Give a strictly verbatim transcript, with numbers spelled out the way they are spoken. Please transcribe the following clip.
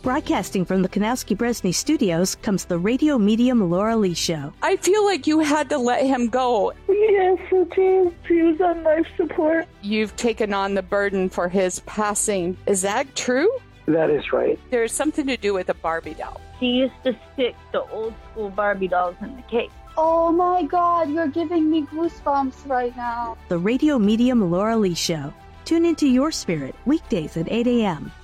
Broadcasting from the Kanowski-Bresny Studios comes the radio medium Laura Lee Show. I feel like you had to let him go. Yes, it is. He was on life support. You've taken on the burden for his passing. Is that true? That is right. There's something to do with a Barbie doll. He used to stick the old school Barbie dolls in the cake. Oh my God, you're giving me goosebumps right now. The radio medium Laura Lee Show. Tune into your spirit weekdays at eight a.m.